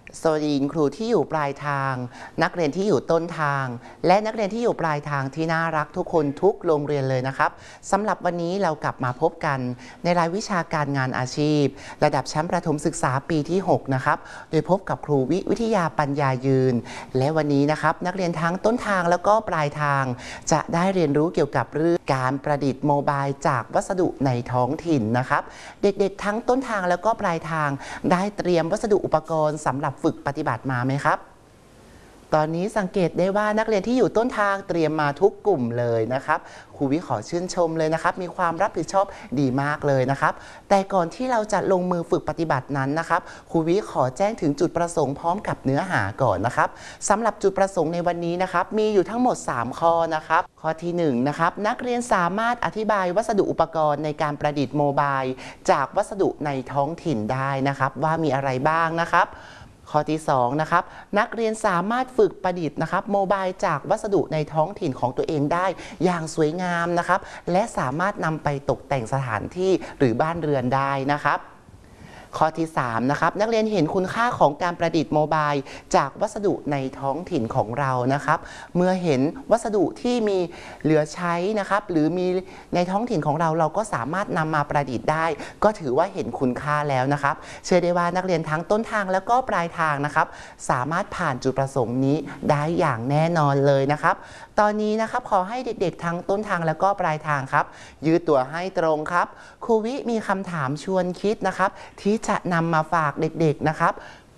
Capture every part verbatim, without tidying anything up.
สวัสดีครูที่อยู่ปลายทางนักเรียนที่อยู่ต้นทางและนักเรียนที่อยู่ปลายทางที่น่ารักทุกคนทุกโรงเรียนเลยนะครับสำหรับวันนี้เรากลับมาพบกันในรายวิชาการงานอาชีพระดับชั้นประถมศึกษาปีที่หกนะครับโดยพบกับครูวิวิทยาปัญญายืนและวันนี้นะครับนักเรียนทั้งต้นทางแล้วก็ปลายทางจะได้เรียนรู้เกี่ยวกับเรื่องการประดิษฐ์โมบายจากวัสดุในท้องถิ่นนะครับเด็กๆทั้งต้นทางแล้วก็ปลายทางได้เตรียมวัสดุอุปกรณ์สำหรับฝึกปฏิบัติมาไหมครับตอนนี้สังเกตได้ว่านักเรียนที่อยู่ต้นทางเตรียมมาทุกกลุ่มเลยนะครับครูวิขอชื่นชมเลยนะครับมีความรับผิดชอบดีมากเลยนะครับแต่ก่อนที่เราจะลงมือฝึกปฏิบัตินั้นนะครับครูวิขอแจ้งถึงจุดประสงค์พร้อมกับเนื้อหาก่อนนะครับสำหรับจุดประสงค์ในวันนี้นะครับมีอยู่ทั้งหมดสามข้อนะครับข้อที่หนึ่งนะครับนักเรียนสามารถอธิบายวัสดุอุปกรณ์ในการประดิษฐ์โมบายจากวัสดุในท้องถิ่นได้นะครับว่ามีอะไรบ้างนะครับข้อที่สองนะครับนักเรียนสามารถฝึกประดิษฐ์นะครับโมบายจากวัสดุในท้องถิ่นของตัวเองได้อย่างสวยงามนะครับและสามารถนำไปตกแต่งสถานที่หรือบ้านเรือนได้นะครับข้อที่สามนะครับนักเรียนเห็นคุณค่าของการประดิษฐ์โมบายจากวัสดุในท้องถิ่นของเรานะครับเมื่อเห็นวัสดุที่มีเหลือใช้นะครับหรือมีในท้องถิ่นของเราเราก็สามารถนำมาประดิษฐ์ได้ก็ถือว่าเห็นคุณค่าแล้วนะครับเชื่อได้ว่านักเรียนทั้งต้นทางแล้วก็ปลายทางนะครับสามารถผ่านจุดประสงค์นี้ได้อย่างแน่นอนเลยนะครับตอนนี้นะครับขอให้เด็กๆทั้งต้นทางแล้วก็ปลายทางครับยืดตัวให้ตรงครับครูวิมีคำถามชวนคิดนะครับที่จะนำมาฝากเด็กๆนะครับ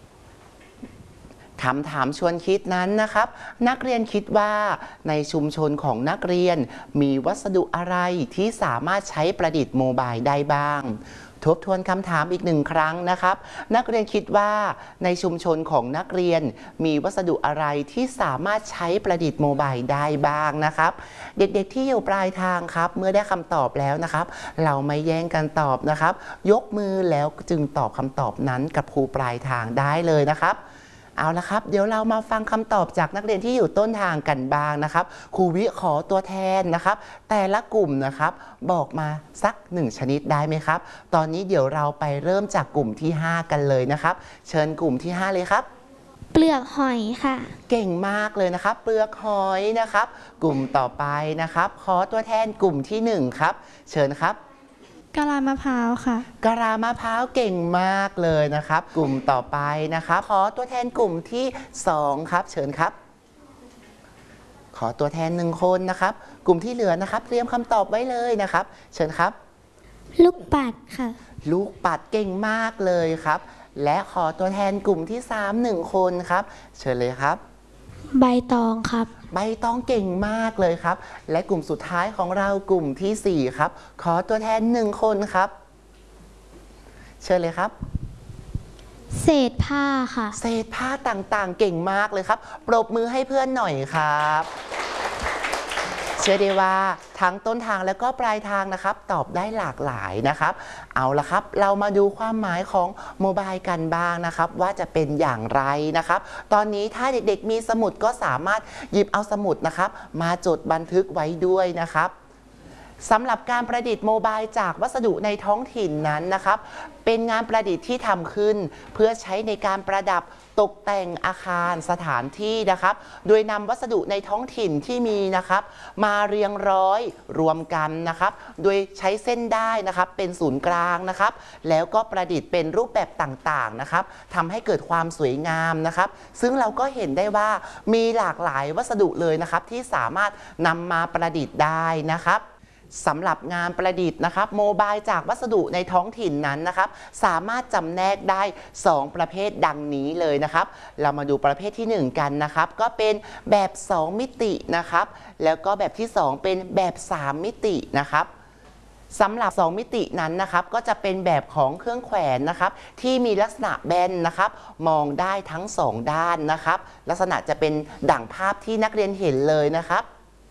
คำถามชวนคิดนั้นนะครับนักเรียนคิดว่าในชุมชนของนักเรียนมีวัสดุอะไรที่สามารถใช้ประดิษฐ์โมบายได้บ้างทบทวนคำถามอีกหนึ่งครั้งนะครับนักเรียนคิดว่าในชุมชนของนักเรียนมีวัสดุอะไรที่สามารถใช้ประดิษฐ์โมบายได้บ้างนะครับเด็กๆที่อยู่ปลายทางครับเมื่อได้คำตอบแล้วนะครับเราไม่แย่งกันตอบนะครับยกมือแล้วจึงตอบคำตอบนั้นกับครูปลายทางได้เลยนะครับเอาละครับเดี๋ยวเรามาฟังคำตอบจากนักเรียนที่อยู่ต้นทางกันบ้างนะครับครูวิขอตัวแทนนะครับแต่ละกลุ่มนะครับบอกมาสักหนึ่งชนิดได้ไหมครับตอนนี้เดี๋ยวเราไปเริ่มจากกลุ่มที่ห้ากันเลยนะครับเชิญกลุ่มที่ห้าเลยครับเปลือกหอยค่ะเก่งมากเลยนะครับเปลือกหอยนะครับกลุ่มต่อไปนะครับขอตัวแทนกลุ่มที่หนึ่งครับเชิญครับกะลามะพร้าวค่ะกะลามะพร้าวเก่งมากเลยนะครับกลุ่มต่อไปนะครับขอตัวแทนกลุ่มที่สองครับเชิญครับขอตัวแทนหนึ่งคนนะครับกลุ่มที่เหลือนะครับเตรียมคำตอบไว้เลยนะครับเชิญครับลูกปัดค่ะลูกปัดเก่งมากเลยครับและขอตัวแทนกลุ่มที่สามหนึ่งคนครับเชิญเลยครับใบตองครับใบตองเก่งมากเลยครับและกลุ่มสุดท้ายของเรากลุ่มที่สี่ครับขอตัวแทนหนึ่งคนครับเชิญเลยครับเศษผ้าค่ะเศษผ้าต่างๆเก่งมากเลยครับปรบมือให้เพื่อนหน่อยครับเชื่อได้ว่าทั้งต้นทางแล้วก็ปลายทางนะครับตอบได้หลากหลายนะครับเอาละครับเรามาดูความหมายของโมบายกันบ้างนะครับว่าจะเป็นอย่างไรนะครับตอนนี้ถ้าเด็กๆมีสมุดก็สามารถหยิบเอาสมุดนะครับมาจดบันทึกไว้ด้วยนะครับสำหรับการประดิษฐ์โมบายจากวัสดุในท้องถิ่นนั้นนะครับเป็นงานประดิษฐ์ที่ทำขึ้นเพื่อใช้ในการประดับตกแต่งอาคารสถานที่นะครับโดยนำวัสดุในท้องถิ่นที่มีนะครับมาเรียงร้อยรวมกันนะครับโดยใช้เส้นได้นะครับเป็นศูนย์กลางนะครับแล้วก็ประดิษฐ์เป็นรูปแบบต่างๆนะครับทำให้เกิดความสวยงามนะครับซึ่งเราก็เห็นได้ว่ามีหลากหลายวัสดุเลยนะครับที่สามารถนำมาประดิษฐ์ได้นะครับสำหรับงานประดิษฐ์นะครับโมบายจากวัสดุในท้องถิ่นนั้นนะครับสามารถจำแนกได้สองประเภทดังนี้เลยนะครับเรามาดูประเภทที่หนึ่งกันนะครับก็เป็นแบบสองมิตินะครับแล้วก็แบบที่สองเป็นแบบสามมิตินะครับสำหรับสองมิตินั้นนะครับก็จะเป็นแบบของเครื่องแขวนนะครับที่มีลักษณะแบนนะครับมองได้ทั้งสองด้านนะครับลักษณะจะเป็นดั่งภาพที่นักเรียนเห็นเลยนะครับ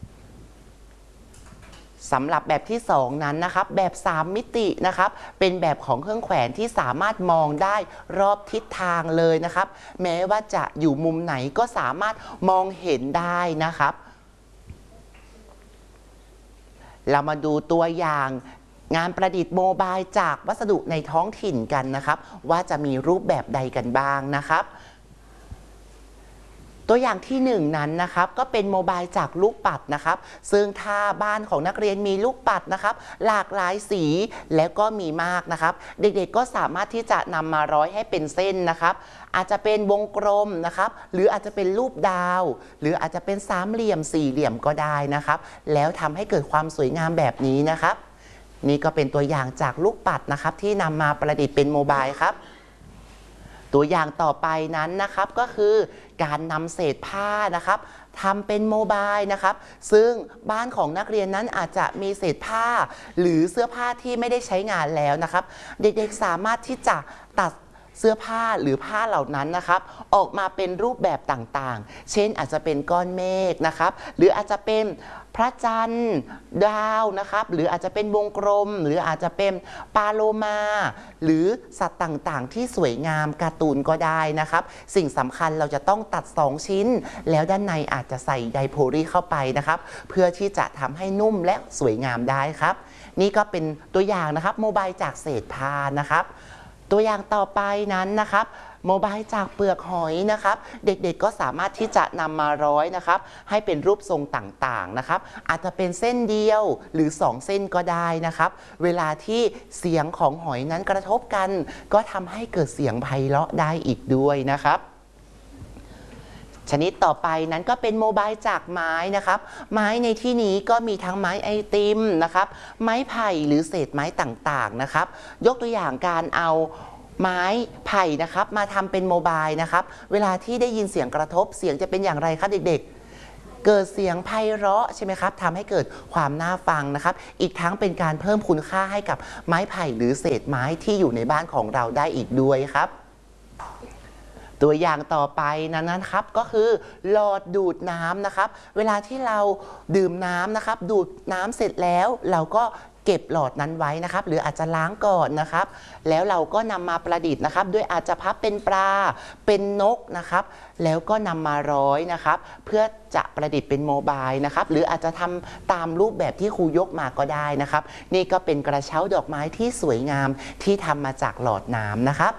สำหรับแบบที่สองนั้นนะครับแบบสามมิตินะครับเป็นแบบของเครื่องแขวนที่สามารถมองได้รอบทิศทางเลยนะครับแม้ว่าจะอยู่มุมไหนก็สามารถมองเห็นได้นะครับเรามาดูตัวอย่างงานประดิษฐ์โมบายจากวัสดุในท้องถิ่นกันนะครับว่าจะมีรูปแบบใดกันบ้างนะครับตัวอย่างที่หนึ่งนั้นนะครับก็เป็นโมบายจากลูกปัดนะครับซึ่งถ้าบ้านของนักเรียนมีลูกปัดนะครับหลากหลายสีแล้วก็มีมากนะครับเด็กๆก็สามารถที่จะนำมาร้อยให้เป็นเส้นนะครับอาจจะเป็นวงกลมนะครับหรืออาจจะเป็นรูปดาวหรืออาจจะเป็นสามเหลี่ยมสี่เหลี่ยมก็ได้นะครับแล้วทำให้เกิดความสวยงามแบบนี้นะครับนี่ก็เป็นตัวอย่างจากลูกปัดนะครับที่นำมาประดิษฐ์เป็นโมบายครับตัวอย่างต่อไปนั้นนะครับก็คือการนำเศษผ้านะครับทำเป็นโมบายนะครับซึ่งบ้านของนักเรียนนั้นอาจจะมีเศษผ้าหรือเสื้อผ้าที่ไม่ได้ใช้งานแล้วนะครับเด็กๆสามารถที่จะตัดเสื้อผ้าหรือผ้าเหล่านั้นนะครับออกมาเป็นรูปแบบต่างๆเช่นอาจจะเป็นก้อนเมฆนะครับหรืออาจจะเป็นพระจันทร์ดาวนะครับหรืออาจจะเป็นวงกลมหรืออาจจะเป็นปลาโลมาหรือสัตว์ต่างๆที่สวยงามการ์ตูนก็ได้นะครับสิ่งสำคัญเราจะต้องตัดสองชิ้นแล้วด้านในอาจจะใส่ไดโพลีเข้าไปนะครับเพื่อที่จะทำให้นุ่มและสวยงามได้ครับนี่ก็เป็นตัวอย่างนะครับโมบายจากเศษผ้านะครับตัวอย่างต่อไปนั้นนะครับโมบายจากเปลือกหอยนะครับเด็กๆก็สามารถที่จะนำมาร้อยนะครับให้เป็นรูปทรงต่างๆนะครับอาจจะเป็นเส้นเดียวหรือสองเส้นก็ได้นะครับเวลาที่เสียงของหอยนั้นกระทบกันก็ทำให้เกิดเสียงไพเราะได้อีกด้วยนะครับชนิดต่อไปนั้นก็เป็นโมบายจากไม้นะครับไม้ในที่นี้ก็มีทั้งไม้ไอติมนะครับไม้ไผ่หรือเศษไม้ต่างๆนะครับยกตัวอย่างการเอาไม้ไผ่นะครับมาทำเป็นโมบายนะครับเวลาที่ได้ยินเสียงกระทบเสียงจะเป็นอย่างไรครับเด็กๆเกิดเสียงไพเราะใช่ไหมครับทำให้เกิดความน่าฟังนะครับอีกทั้งเป็นการเพิ่มคุณค่าให้กับไม้ไผ่หรือเศษไม้ที่อยู่ในบ้านของเราได้อีกด้วยครับตัวอย่างต่อไปนั้นนะครับก็คือหลอดดูดน้ำนะครับเวลาที่เราดื่มน้ำนะครับดูดน้ำเสร็จแล้วเราก็เก็บหลอดนั้นไว้นะครับหรืออาจจะล้างก่อนนะครับแล้วเราก็นำมาประดิษฐ์นะครับด้วยอาจจะพับเป็นปลาเป็นนกนะครับแล้วก็นำมาร้อยนะครับเพื่อจะประดิษฐ์เป็นโมบายนะครับหรืออาจจะทำตามรูปแบบที่ครูยกมาก็ได้นะครับนี่ก็เป็นกระเช้าดอกไม้ที่สวยงามที่ทำมาจากหลอดน้ำนะครับ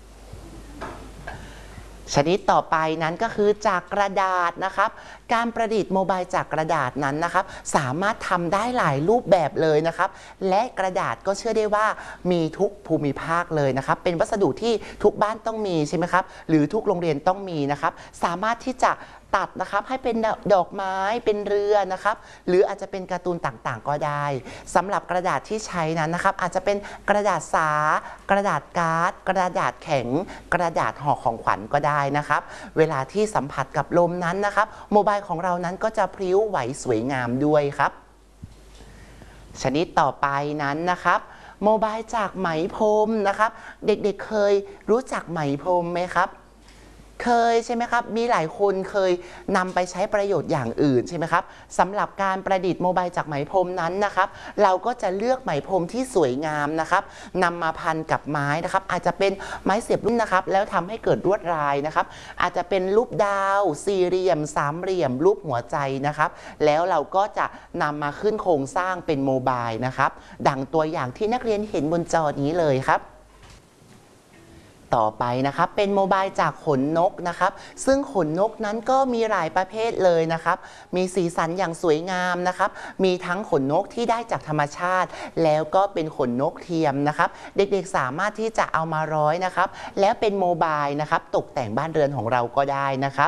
ชนิดต่อไปนั้นก็คือจากกระดาษนะครับการประดิษฐ์โมบายจากกระดาษนั้นนะครับสามารถทำได้หลายรูปแบบเลยนะครับและกระดาษก็เชื่อได้ว่ามีทุกภูมิภาคเลยนะครับเป็นวัสดุที่ทุกบ้านต้องมีใช่ไหมครับหรือทุกโรงเรียนต้องมีนะครับสามารถที่จะตัดนะครับให้เป็นดอกไม้เป็นเรือนะครับหรืออาจจะเป็นการ์ตูนต่างๆก็ได้สำหรับกระดาษที่ใช้นั้นนะครับอาจจะเป็นกระดาษสากระดาษการ์ดกระดาษแข็งกระดาษห่อของขวัญก็ได้นะครับเวลาที่สัมผัสกับลมนั้นนะครับโมบายของเรานั้นก็จะพลิ้วไหวสวยงามด้วยครับชนิดต่อไปนั้นนะครับโมบายจากไหมพรมนะครับเด็กๆเคยรู้จักไหมพรมไหมครับเคยใช่ไหมครับมีหลายคนเคยนำไปใช้ประโยชน์อย่างอื่นใช่ไหมครับสำหรับการประดิษฐ์โมบายจากไหมพรมนั้นนะครับเราก็จะเลือกไหมพรมที่สวยงามนะครับนำมาพันกับไม้นะครับอาจจะเป็นไม้เสียบรุ่นนะครับแล้วทำให้เกิดลวดลายนะครับอาจจะเป็นรูปดาวสี่เหลี่ยมสามเหลี่ยมรูปหัวใจนะครับแล้วเราก็จะนำมาขึ้นโครงสร้างเป็นโมบายนะครับดังตัวอย่างที่นักเรียนเห็นบนจอนี้เลยครับต่อไปนะครับเป็นโมบายจากขนนกนะครับซึ่งขนนกนั้นก็มีหลายประเภทเลยนะครับมีสีสันอย่างสวยงามนะครับมีทั้งขนนกที่ได้จากธรรมชาติแล้วก็เป็นขนนกเทียมนะครับเด็กๆสามารถที่จะเอามาร้อยนะครับแล้วเป็นโมบายนะครับตกแต่งบ้านเรือนของเราก็ได้นะครับ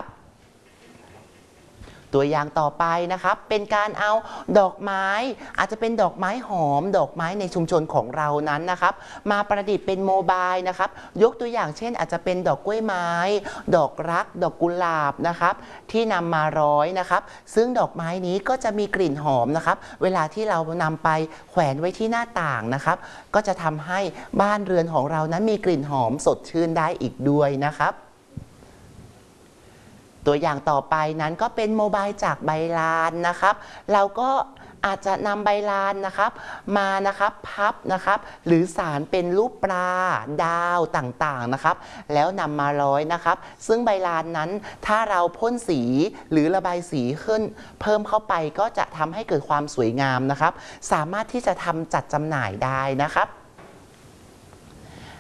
ตัวอย่างต่อไปนะครับเป็นการเอาดอกไม้อาจจะเป็นดอกไม้หอมดอกไม้ในชุมชนของเรานั้นนะครับมาประดิษฐ์เป็นโมบายนะครับยกตัวอย่างเช่นอาจจะเป็นดอกกล้วยไม้ดอกรักดอกกุหลาบนะครับที่นำมาร้อยนะครับซึ่งดอกไม้นี้ก็จะมีกลิ่นหอมนะครับเวลาที่เรานำไปแขวนไว้ที่หน้าต่างนะครับก็จะทำให้บ้านเรือนของเรานั้นมีกลิ่นหอมสดชื่นได้อีกด้วยนะครับตัวอย่างต่อไปนั้นก็เป็นโมบายจากใบลานนะครับเราก็อาจจะนำใบลานนะครับมานะครับพับนะครับหรือสารเป็นรูปปลาดาวต่างๆนะครับแล้วนำมาร้อยนะครับซึ่งใบลานนั้นถ้าเราพ่นสีหรือระบายสีขึ้นเพิ่มเข้าไปก็จะทำให้เกิดความสวยงามนะครับสามารถที่จะทำจัดจำหน่ายได้นะครับ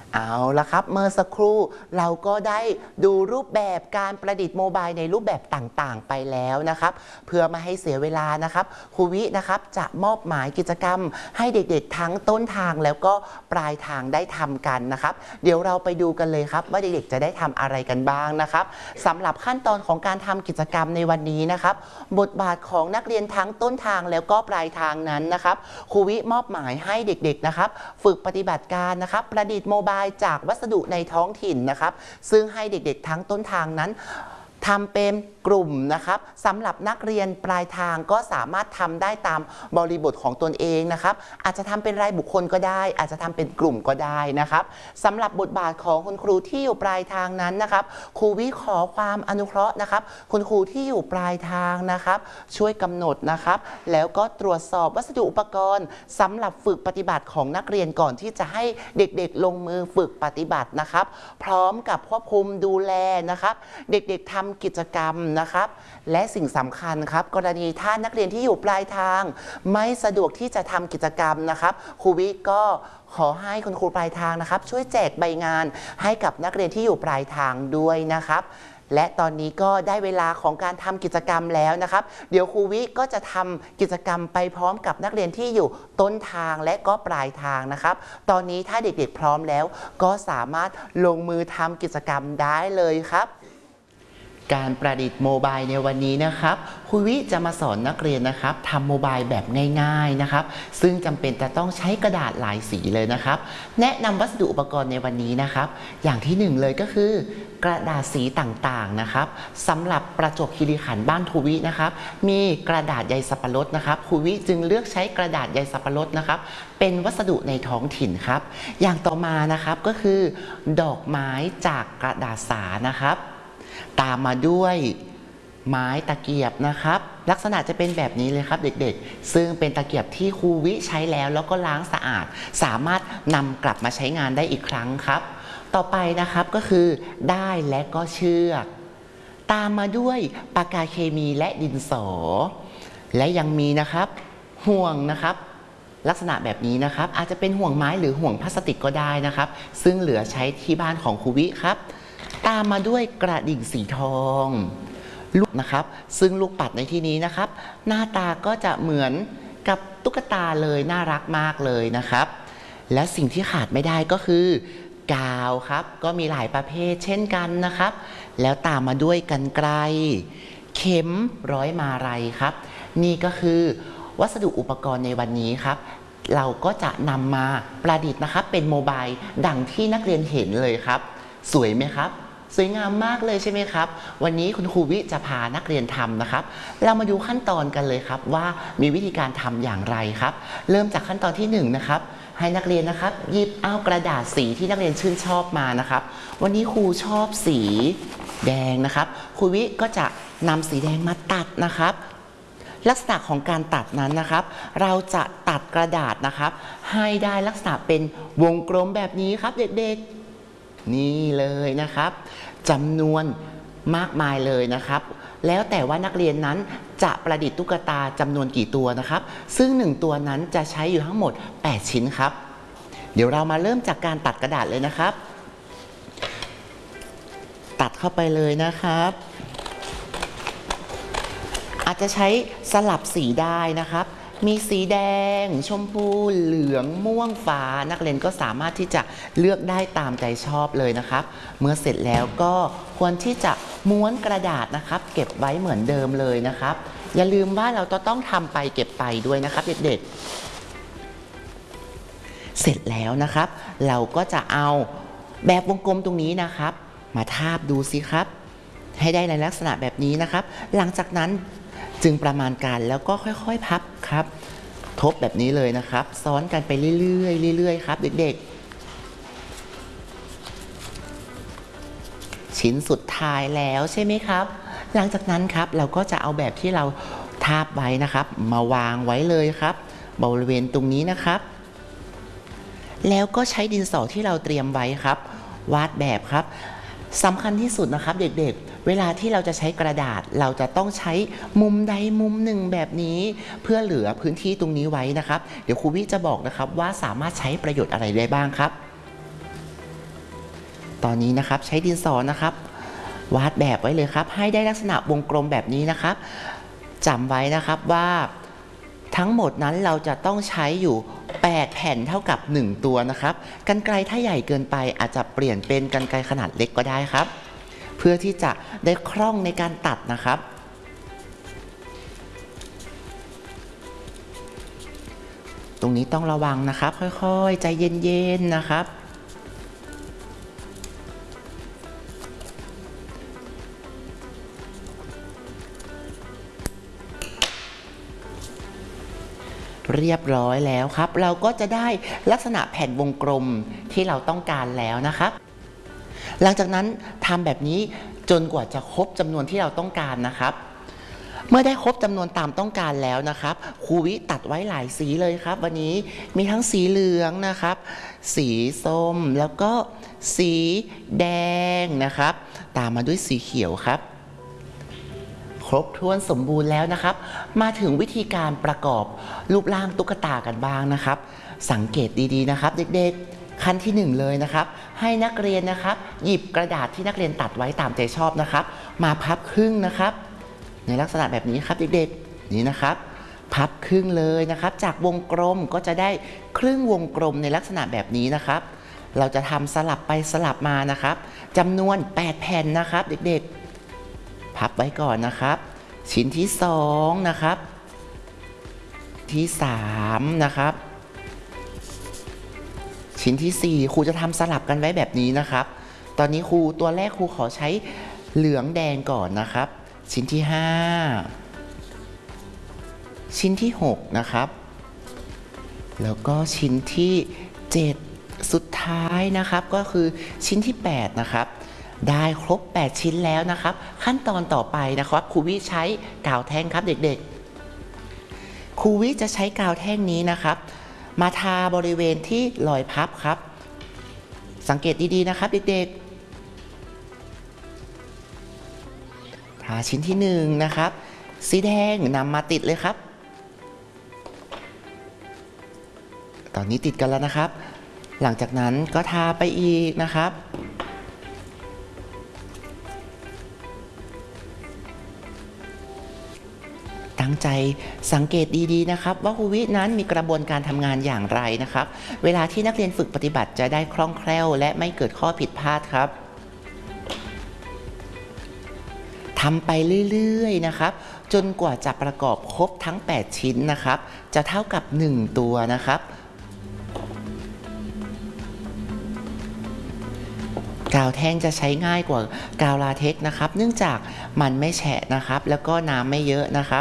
เอาละครับเมื่อสักครู่เราก็ได้ดูรูปแบบการประดิษฐ์โมบายในรูปแบบต่างๆไปแล้วนะครับเพื่อไม่ให้เสียเวลานะครับครูวินะครับจะมอบหมายกิจกรรมให้เด็กๆทั้งต้นทางแล้วก็ปลายทางได้ทำกันนะครับเดี๋ยวเราไปดูกันเลยครับว่าเด็กๆจะได้ทำอะไรกันบ้างนะครับสำหรับขั้นตอนของการทำกิจกรรมในวันนี้นะครับบทบาทของนักเรียนทั้งต้นทางแล้วก็ปลายทางนั้นนะครับครูวิมอบหมายให้เด็กๆนะครับฝึกปฏิบัติการนะครับประดิษฐ์โมบายจากวัสดุในท้องถิ่นนะครับซึ่งให้เด็กๆทั้งต้นทางนั้นทำเป็นกลุ่มนะครับสำหรับนักเรียนปลายทางก็สามารถทำได้ตามบริบทของตนเองนะครับอาจจะทำเป็นรายบุคคลก็ได้อาจจะทำเป็นกลุ่มก็ได้นะครับสำหรับบทบาทของคุณครูที่อยู่ปลายทางนั้นนะครับครูวิขอความอนุเคราะห์นะครับคุณครูที่อยู่ปลายทางนะครับช่วยกำหนดนะครับแล้วก็ตรวจสอบวัสดุอุปกรณ์สำหรับฝึกปฏิบัติของนักเรียนก่อนที่จะให้เด็กๆลงมือฝึกปฏิบัตินะครับพร้อมกับควบคุมดูแลนะครับเด็กๆทำกิจกรรมนะครับและสิ่งสำคัญครับกรณีถ้านักเรียนที่อยู่ปลายทางไม่สะดวกที่จะทำกิจกรรมนะครับครูวิก็ขอให้คุณครูปลายทางนะครับช่วยแจกใบงานให้กับนักเรียนที่อยู่ปลายทางด้วยนะครับและตอนนี้ก็ได้เวลาของการทำกิจกรรมแล้วนะครับเดี๋ยวครูวิก็จะทำกิจกรรมไปพร้อมกับนักเรียนที่อยู่ต้นทางและก็ปลายทางนะครับตอนนี้ถ้าเด็กๆพร้อมแล้วก็สามารถลงมือทำกิจกรรมได้เลยครับการประดิษฐ์โมบายในวันนี้นะครับครูวิจะมาสอนนักเรียนนะครับทำโมบายแบบง่ายๆนะครับซึ่งจำเป็นจะต้องใช้กระดาษหลายสีเลยนะครับแนะนำวัสดุอุปกรณ์ในวันนี้นะครับอย่างที่หนึ่งเลยก็คือกระดาษสีต่างๆนะครับสำหรับประจวบคีรีขันธ์บ้านครูวินะครับมีกระดาษใยสับปะรดนะครับครูวิจึงเลือกใช้กระดาษใยสับปะรดนะครับเป็นวัสดุในท้องถิ่นครับอย่างต่อมานะครับก็คือดอกไม้จากกระดาษสานะครับตามมาด้วยไม้ตะเกียบนะครับลักษณะจะเป็นแบบนี้เลยครับเด็กๆซึ่งเป็นตะเกียบที่ครูวิใช้แล้วแล้วก็ล้างสะอาดสามารถนำกลับมาใช้งานได้อีกครั้งครับต่อไปนะครับก็คือด้ายและก็เชือกตามมาด้วยปากกาเคมีและดินสอและยังมีนะครับห่วงนะครับลักษณะแบบนี้นะครับอาจจะเป็นห่วงไม้หรือห่วงพลาสติกก็ได้นะครับซึ่งเหลือใช้ที่บ้านของครูวิครับตามมาด้วยกระดิ่งสีทองลูกนะครับซึ่งลูกปัดในที่นี้นะครับหน้าตาก็จะเหมือนกับตุ๊กตาเลยน่ารักมากเลยนะครับและสิ่งที่ขาดไม่ได้ก็คือกาวครับก็มีหลายประเภทเช่นกันนะครับแล้วตามมาด้วยกรรไกรเข็มร้อยมาลัยครับนี่ก็คือวัสดุอุปกรณ์ในวันนี้ครับเราก็จะนำมาประดิษฐ์นะครับเป็นโมบายดังที่นักเรียนเห็นเลยครับสวยไหมครับสวยงามมากเลยใช่ไหมครับวันนี้คุณครูวิจะพานักเรียนทำนะครับเรามาดูขั้นตอนกันเลยครับว่ามีวิธีการทำอย่างไรครับเริ่มจากขั้นตอนที่หนึ่งนะครับให้นักเรียนนะครับหยิบเอากระดาษสีที่นักเรียนชื่นชอบมานะครับวันนี้ครูชอบสีแดงนะครับครูวิก็จะนำสีแดงมาตัดนะครับลักษณะของการตัดนั้นนะครับเราจะตัดกระดาษนะครับให้ได้ลักษณะเป็นวงกลมแบบนี้ครับเด็กๆนี่เลยนะครับจำนวนมากมายเลยนะครับแล้วแต่ว่านักเรียนนั้นจะประดิษฐ์ตุ๊กตาจำนวนกี่ตัวนะครับซึ่งหนึ่งตัวนั้นจะใช้อยู่ทั้งหมดแปดชิ้นครับเดี๋ยวเรามาเริ่มจากการตัดกระดาษเลยนะครับตัดเข้าไปเลยนะครับอาจจะใช้สลับสีได้นะครับมีสีแดงชมพูเหลืองม่วงฟ้านักเรียนก็สามารถที่จะเลือกได้ตามใจชอบเลยนะครับเมื่อเสร็จแล้วก็ควรที่จะม้วนกระดาษนะครับเก็บไว้เหมือนเดิมเลยนะครับอย่าลืมว่าเราจะต้องทำไปเก็บไปด้วยนะครับเด็กๆเสร็จแล้วนะครับเราก็จะเอาแบบวงกลมตรงนี้นะครับมาทาบดูสิครับให้ได้ในลักษณะแบบนี้นะครับหลังจากนั้นจึงประมาณการแล้วก็ค่อยๆพับครับทบแบบนี้เลยนะครับซ้อนกันไปเรื่อยๆเรื่อยๆครับเด็กๆชิ้นสุดท้ายแล้วใช่ไหมครับหลังจากนั้นครับเราก็จะเอาแบบที่เราทาบไว้นะครับมาวางไว้เลยครับบริเวณตรงนี้นะครับแล้วก็ใช้ดินสอที่เราเตรียมไว้ครับวาดแบบครับสำคัญที่สุดนะครับเด็กๆเวลาที่เราจะใช้กระดาษเราจะต้องใช้มุมใดมุมหนึ่งแบบนี้เพื่อเหลือพื้นที่ตรงนี้ไว้นะครับเดี๋ยวครูวิจะบอกนะครับว่าสามารถใช้ประโยชน์อะไรได้บ้างครับตอนนี้นะครับใช้ดินสอนะครับวาดแบบไว้เลยครับให้ได้ลักษณะวงกลมแบบนี้นะครับจำไว้นะครับว่าทั้งหมดนั้นเราจะต้องใช้อยู่แปดแผ่นเท่ากับหนึ่งตัวนะครับกรรไกรถ้าใหญ่เกินไปอาจจะเปลี่ยนเป็นกรรไกรขนาดเล็กก็ได้ครับเพื่อที่จะได้คล่องในการตัดนะครับตรงนี้ต้องระวังนะครับค่อยๆใจเย็นๆนะครับเรียบร้อยแล้วครับเราก็จะได้ลักษณะแผ่นวงกลมที่เราต้องการแล้วนะครับหลังจากนั้นทำแบบนี้จนกว่าจะครบจำนวนที่เราต้องการนะครับเมื่อได้ครบจำนวนตามต้องการแล้วนะครับครูวิตัดไว้หลายสีเลยครับวันนี้มีทั้งสีเหลืองนะครับสีส้มแล้วก็สีแดงนะครับตามมาด้วยสีเขียวครับครบถ้วนสมบูรณ์แล้วนะครับมาถึงวิธีการประกอบรูปร่างตุ๊กตากันบ้างนะครับสังเกตดีๆนะครับเด็กๆขั้นที่หนึ่งเลยนะครับให้นักเรียนนะครับหยิบกระดาษที่นักเรียนตัดไว้ตามใจชอบนะครับมาพับครึ่งนะครับในลักษณะแบบนี้ครับเด็กๆนี่นะครับพับครึ่งเลยนะครับจากวงกลมก็จะได้ครึ่งวงกลมในลักษณะแบบนี้นะครับเราจะทำสลับไปสลับมานะครับจำนวนแปดแผ่นนะครับเด็กๆพับไว้ก่อนนะครับชิ้นที่สองนะครับที่สามนะครับชิ้นที่สี่ครูจะทำสลับกันไว้แบบนี้นะครับตอนนี้ครูตัวแรกครูขอใช้เหลืองแดงก่อนนะครับชิ้นที่ห้าชิ้นที่หกนะครับแล้วก็ชิ้นที่เจ็ดสุดท้ายนะครับก็คือชิ้นที่แปดนะครับได้ครบแปดชิ้นแล้วนะครับขั้นตอนต่อไปนะครับครูวิใช้กาวแท่งครับเด็กๆครูวิจะใช้กาวแท่งนี้นะครับมาทาบริเวณที่รอยพับครับสังเกตดีๆนะครับเด็กๆทาชิ้นที่หนึ่งนะครับสีแดงนำมาติดเลยครับตอนนี้ติดกันแล้วนะครับหลังจากนั้นก็ทาไปอีกนะครับตั้งใจสังเกตดีๆนะครับว่าครูวินั้นมีกระบวนการทำงานอย่างไรนะครับเวลาที่นักเรียนฝึกปฏิบัติจะได้คล่องแคล่วและไม่เกิดข้อผิดพลาดครับทำไปเรื่อยๆนะครับจนกว่าจะประกอบครบทั้งแปดชิ้นนะครับจะเท่ากับหนึ่งตัวนะครับกาวแท่งจะใช้ง่ายกว่ากาวลาเท็กซ์นะครับเนื่องจากมันไม่แฉะนะครับแล้วก็น้ำไม่เยอะนะครับ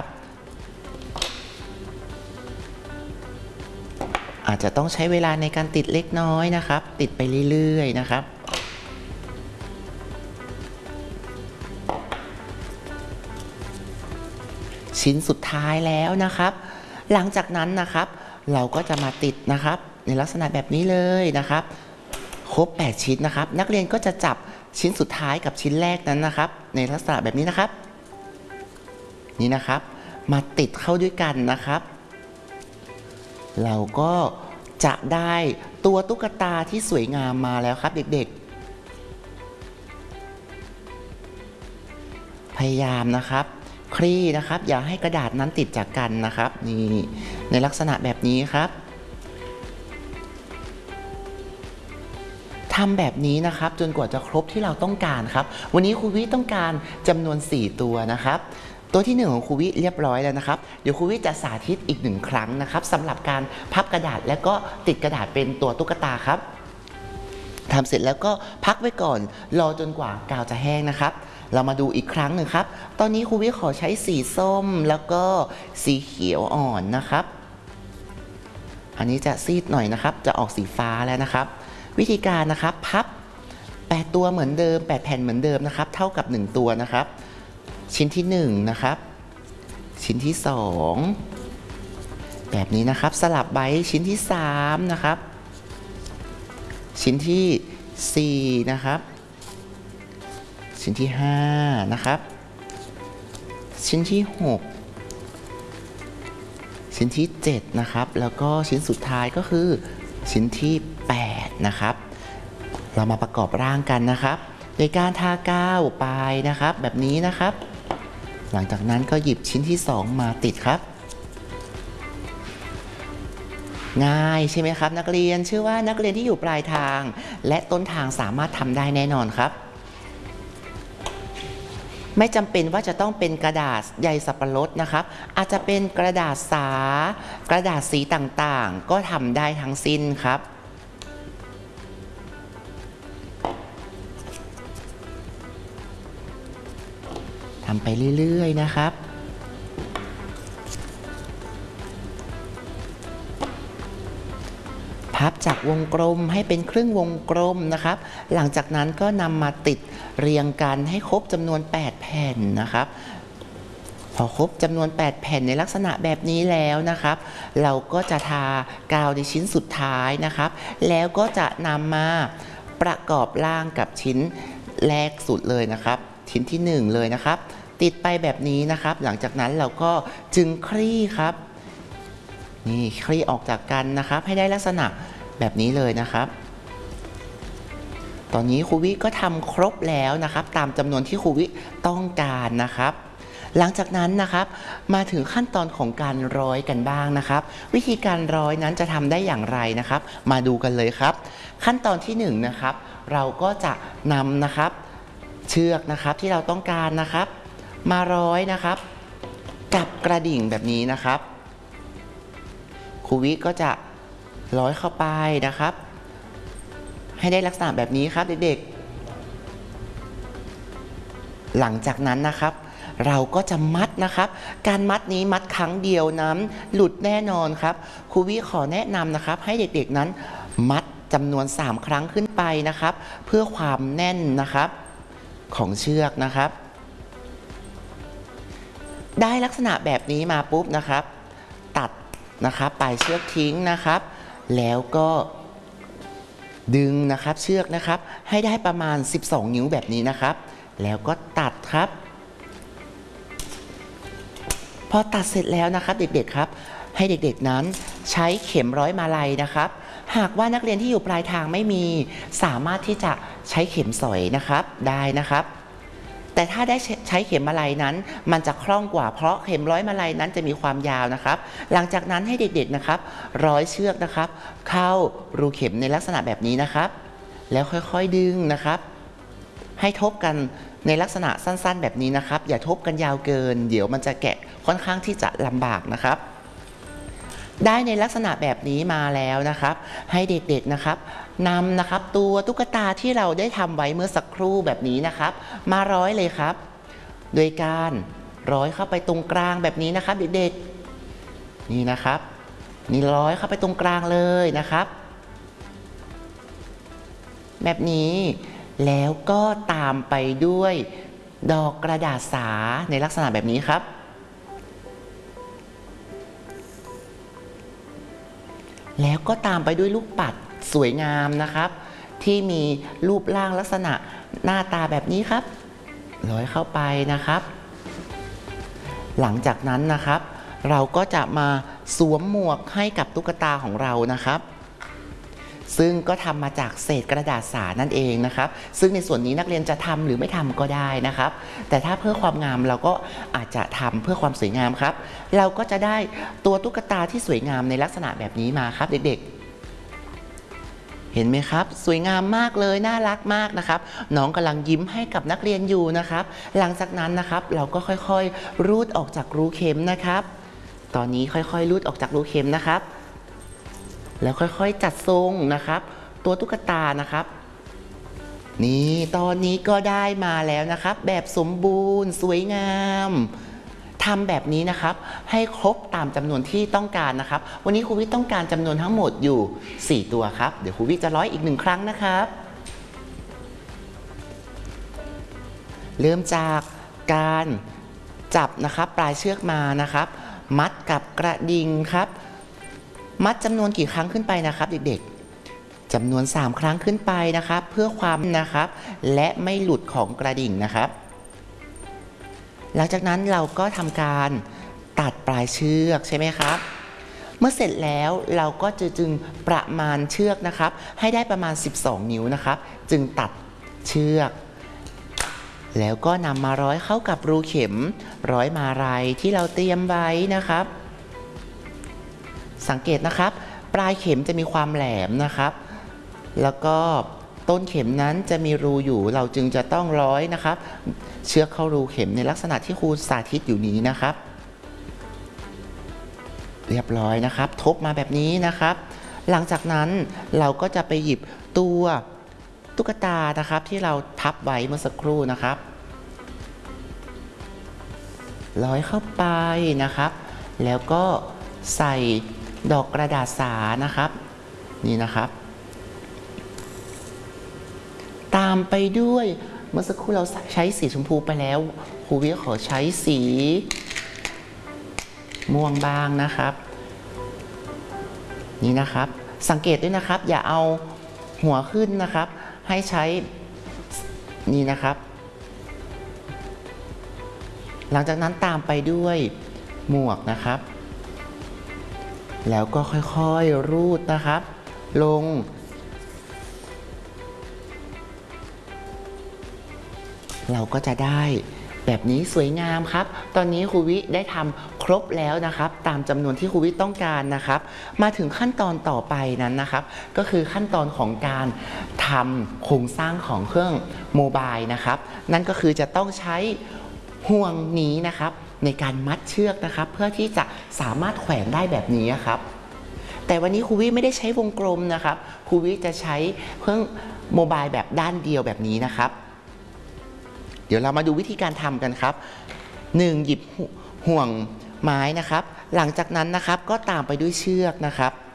อาจจะต้องใช้เวลาในการติดเล็กน้อยนะครับติดไปเรื่อยๆนะครับชิ้นสุดท้ายแล้วนะครับหลังจากนั้นนะครับเราก็จะมาติดนะครับในลักษณะแบบนี้เลยนะครับครบแปดชิ้นนะครับนักเรียนก็จะจับชิ้นสุดท้ายกับชิ้นแรกนั้นนะครับในลักษณะแบบนี้นะครับนี่นะครับมาติดเข้าด้วยกันนะครับเราก็จะได้ตัวตุ๊กตาที่สวยงามมาแล้วครับเด็กๆพยายามนะครับคลี่นะครับอย่าให้กระดาษนั้นติดจากกันนะครับนี่ในลักษณะแบบนี้ครับทำแบบนี้นะครับจนกว่าจะครบที่เราต้องการครับวันนี้ครูวิต้องการจำนวนสี่ตัวนะครับตัวที่หนึ่งของครูวิเรียบร้อยแล้วนะครับเดี๋ยวครูวิจะสาธิตอีกหนึ่งครั้งนะครับสำหรับการพับกระดาษแล้วก็ติดกระดาษเป็นตัวตุ๊กตาครับทำเสร็จแล้วก็พักไว้ก่อนรอจนกว่ากาวจะแห้งนะครับเรามาดูอีกครั้งหนึ่งครับตอนนี้ครูวิขอใช้สีส้มแล้วก็สีเขียวอ่อนนะครับอันนี้จะซีดหน่อยนะครับจะออกสีฟ้าแล้วนะครับวิธีการนะครับพับแปดตัวเหมือนเดิมแปดแผ่นเหมือนเดิมนะครับเท่ากับหนึ่งตัวนะครับชิ้นที่หนึ่งนะครับชิ้นที่สองแบบนี้นะครับสลับไว้ชิ้นที่สามนะครับชิ้นที่สี่นะครับชิ้นที่ห้านะครับชิ้นที่หกชิ้นที่เจ็ดนะครับแล้วก็ชิ้นสุดท้ายก็คือชิ้นที่แปดนะครับเรามาประกอบร่างกันนะครับโดยการทากาวปลายนะครับแบบนี้นะครับหลังจากนั้นก็หยิบชิ้นที่สองมาติดครับง่ายใช่ไหมครับนักเรียนเชื่อว่านักเรียนที่อยู่ปลายทางและต้นทางสามารถทำได้แน่นอนครับไม่จำเป็นว่าจะต้องเป็นกระดาษใยสับปะรดนะครับอาจจะเป็นกระดาษสากระดาษสีต่างๆก็ทำได้ทั้งสิ้นครับทำไปเรื่อยๆนะครับพับจากวงกลมให้เป็นครึ่งวงกลมนะครับหลังจากนั้นก็นำมาติดเรียงกันให้ครบจำนวนแปดแผ่นนะครับพอครบจำนวนแปดแผ่นในลักษณะแบบนี้แล้วนะครับเราก็จะทากาวในชิ้นสุดท้ายนะครับแล้วก็จะนำมาประกอบร่างกับชิ้นแรกสุดเลยนะครับชิ้นที่หนึ่งเลยนะครับติดไปแบบนี้นะครับหลังจากนั้นเราก็จึงคลี่ครับนี่คลี่ออกจากกันนะครับให้ได้ลักษณะแบบนี้เลยนะครับตอนนี้ครูวิก็ทำครบแล้วนะครับตามจำนวนที่ครูวิต้องการนะครับหลังจากนั้นนะครับมาถึงขั้นตอนของการร้อยกันบ้างนะครับวิธีการร้อยนั้นจะทำได้อย่างไรนะครับมาดูกันเลยครับขั้นตอนที่หนึ่งนะครับเราก็จะนำนะครับเชือกนะครับที่เราต้องการนะครับมาร้อยนะครับกับกระดิ่งแบบนี้นะครับครูวิก็จะร้อยเข้าไปนะครับให้ได้ลักษณะแบบนี้ครับเด็กๆหลังจากนั้นนะครับเราก็จะมัดนะครับการมัดนี้มัดครั้งเดียวนั้นหลุดแน่นอนครับครูวิขอแนะนำนะครับให้เด็กๆนั้นมัดจำนวนสามครั้งขึ้นไปนะครับเพื่อความแน่นนะครับของเชือกนะครับได้ลักษณะแบบนี้มาปุ๊บนะครับตัดนะครับปลายเชือกทิ้งนะครับแล้วก็ดึงนะครับเชือกนะครับให้ได้ประมาณสิบสองนิ้วแบบนี้นะครับแล้วก็ตัดครับพอตัดเสร็จแล้วนะครับเด็กๆครับให้เด็กๆนั้นใช้เข็มร้อยมาลัยนะครับหากว่านักเรียนที่อยู่ปลายทางไม่มีสามารถที่จะใช้เข็มสอยนะครับได้นะครับแต่ถ้าได้ใช้เข็มมาลัยนั้นมันจะคล่องกว่าเพราะเข็มร้อยมาลัยนั้นจะมีความยาวนะครับหลังจากนั้นให้เด็กๆนะครับร้อยเชือกนะครับเข้ารูเข็มในลักษณะแบบนี้นะครับแล้วค่อยๆดึงนะครับให้ทบกันในลักษณะสั้นๆแบบนี้นะครับอย่าทบกันยาวเกินเดี๋ยวมันจะแกะค่อนข้างที่จะลำบากนะครับได้ในลักษณะแบบนี้มาแล้วนะครับให้เด็กๆนะครับนำนะครับตัวตุ๊กตาที่เราได้ทำไว้เมื่อสักครู่แบบนี้นะครับมาร้อยเลยครับโดยการร้อยเข้าไปตรงกลางแบบนี้นะครับเด็กๆนี่นะครับนี่ร้อยเข้าไปตรงกลางเลยนะครับแบบนี้แล้วก็ตามไปด้วยดอกกระดาษสาในลักษณะแบบนี้ครับแล้วก็ตามไปด้วยลูกปัดสวยงามนะครับที่มีรูปร่างลักษณะหน้าตาแบบนี้ครับร้อยเข้าไปนะครับหลังจากนั้นนะครับเราก็จะมาสวมหมวกให้กับตุ๊กตาของเรานะครับซึ่งก็ทำมาจากเศษกระดาษสานั่นเองนะครับซึ่งในส่วนนี้นักเรียนจะทำหรือไม่ทำก็ได้นะครับแต่ถ้าเพื่อความงามเราก็อาจจะทำเพื่อความสวยงามครับเราก็จะได้ตัวตุ๊กตาที่สวยงามในลักษณะแบบนี้มาครับเด็กๆเห็นไหมครับสวยงามมากเลยน่ารักมากนะครับน้องกำลังยิ้มให้กับนักเรียนอยู่นะครับหลังจากนั้นนะครับเราก็ค่อยๆรูดออกจากรูเข็มนะครับตอนนี้ค่อยๆรูดออกจากรูเข็มนะครับแล้วค่อยๆจัดทรงนะครับตัวตุ๊กตานะครับนี่ตอนนี้ก็ได้มาแล้วนะครับแบบสมบูรณ์สวยงามทำแบบนี้นะครับให้ครบตามจำนวนที่ต้องการนะครับวันนี้ครูวิทย์ต้องการจำนวนทั้งหมดอยู่สี่ตัวครับเดี๋ยวครูวิทย์จะร้อยอีกหนึ่งครั้งนะครับเริ่มจากการจับนะครับปลายเชือกมานะครับมัดกับกระดิ่งครับมัดจำนวนกี่ครั้งขึ้นไปนะครับเด็กๆจำนวนสามครั้งขึ้นไปนะครับเพื่อความนะครับและไม่หลุดของกระดิ่งนะครับหลังจากนั้นเราก็ทำการตัดปลายเชือกใช่ไหมครับเมื่อเสร็จแล้วเราก็จะจึงประมาณเชือกนะครับให้ได้ประมาณสิบสองนิ้วนะครับจึงตัดเชือกแล้วก็นำมาร้อยเข้ากับรูเข็มร้อยมาลัยที่เราเตรียมไว้นะครับสังเกตนะครับปลายเข็มจะมีความแหลมนะครับแล้วก็ต้นเข็มนั้นจะมีรูอยู่เราจึงจะต้องร้อยนะครับเชือกเข้ารูเข็มในลักษณะที่ครูสาธิตอยู่นี้นะครับเรียบร้อยนะครับทบมาแบบนี้นะครับหลังจากนั้นเราก็จะไปหยิบตัวตุ๊กตานะครับที่เราพับไว้เมื่อสักครู่นะครับร้อยเข้าไปนะครับแล้วก็ใส่ดอกกระดาษสานะครับนี่นะครับตามไปด้วยเมื่อสักครู่เราใช้สีชมพูไปแล้วครูวิขอใช้สีม่วงบ้างนะครับนี่นะครับสังเกตด้วยนะครับอย่าเอาหัวขึ้นนะครับให้ใช้นี่นะครับหลังจากนั้นตามไปด้วยหมวกนะครับแล้วก็ค่อยๆรูดนะครับลงเราก็จะได้แบบนี้สวยงามครับตอนนี้ครูวิได้ทำครบแล้วนะครับตามจำนวนที่ครูวิต้องการนะครับมาถึงขั้นตอนต่อไปนั้นนะครับก็คือขั้นตอนของการทำโครงสร้างของเครื่องโมบายนะครับนั่นก็คือจะต้องใช้ห่วงนี้นะครับในการมัดเชือกนะครับเพื่อที่จะสามารถแขวนได้แบบนี้ครับแต่วันนี้ครูวิไม่ได้ใช้วงกลมนะครับครูวิจะใช้เครื่องโมบายแบบด้านเดียวแบบนี้นะครับเดี๋ยวเรามาดูวิธีการทำกันครับหนึ่งหยิบห่วงไม้นะครับหลังจากนั้นนะครับก็ตามไปด้วยเชือกนะครับ